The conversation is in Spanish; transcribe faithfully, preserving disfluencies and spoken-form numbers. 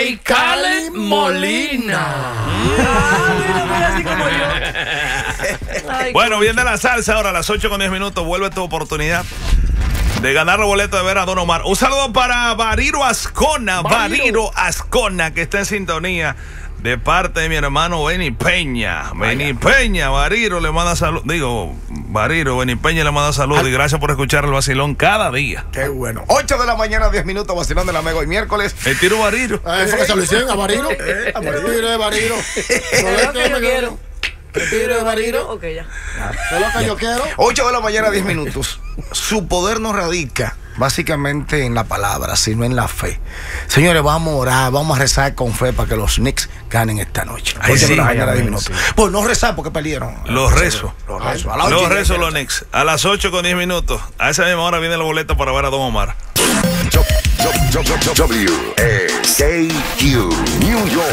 y Cali Molina. Ah, mira, mira, así como yo. Ay, Bueno, viene la salsa ahora a las ocho con diez minutos. Vuelve tu oportunidad de ganar los boletos de ver a Don Omar. Un saludo para Bariro Ascona, Bariro Ascona, que está en sintonía de parte de mi hermano Benny Peña. Benny Peña, Bariro le manda salud. Digo, Bariro, Benny Peña le manda salud y gracias por escuchar el vacilón cada día. Qué bueno. ocho de la mañana, diez minutos, vacilón de la Mega hoy miércoles. El tiro Bariro. Ah, eso que se lo hicieron a Bariro. Eh, a Bariro. El tiro de Bariro. es lo que yo quiero. El tiro de Bariro. Ok, ya. Es lo que yo quiero. ocho de la mañana, diez minutos. Su poder no radica básicamente en la palabra, sino en la fe. Señores, vamos a orar, vamos a rezar con fe para que los Knicks ganen esta noche. Ay, ocho sí, de la mañana, ay, diez minutos. Pues no rezar porque perdieron. Los rezos. Los rezos. A las ocho Los y diez rezos los minutos. Knicks. A las ocho con diez minutos. A esa misma hora viene la boleta para ver a Don Omar. W A K Q New York.